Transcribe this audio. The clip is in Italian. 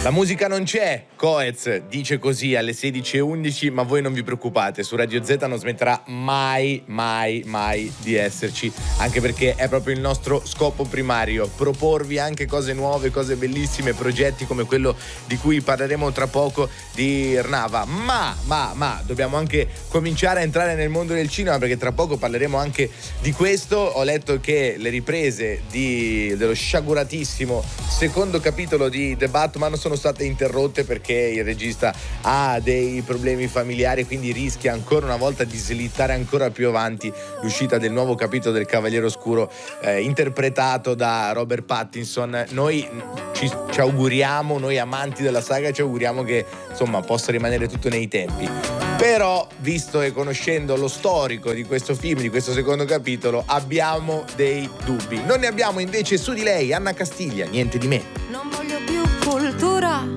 La musica non c'è, Coez dice così alle 16:11, ma voi non vi preoccupate, su Radio Z non smetterà mai di esserci, anche perché è proprio il nostro scopo primario, proporvi anche cose nuove, cose bellissime, progetti come quello di cui parleremo tra poco di Rnava, ma dobbiamo anche cominciare a entrare nel mondo del cinema, perché tra poco parleremo anche di questo. Ho letto che le riprese dello sciaguratissimo secondo capitolo di The Batman sono state interrotte perché il regista ha dei problemi familiari, quindi rischia ancora una volta di slittare ancora più avanti l'uscita del nuovo capitolo del Cavaliere Oscuro interpretato da Robert Pattinson. Noi ci auguriamo, noi amanti della saga, ci auguriamo che insomma possa rimanere tutto nei tempi. Però, visto e conoscendo lo storico di questo film, di questo secondo capitolo, abbiamo dei dubbi. Non ne abbiamo invece su di lei, Anna Castiglia, niente di meno. Non voglio più cultura,